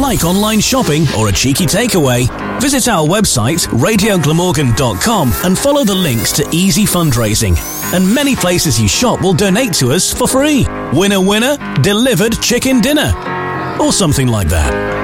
Like online shopping or a cheeky takeaway? Visit our website, radioglamorgan.com, and follow the links to easy fundraising. And many places you shop will donate to us for free. Winner, winner, delivered chicken dinner. Or something like that.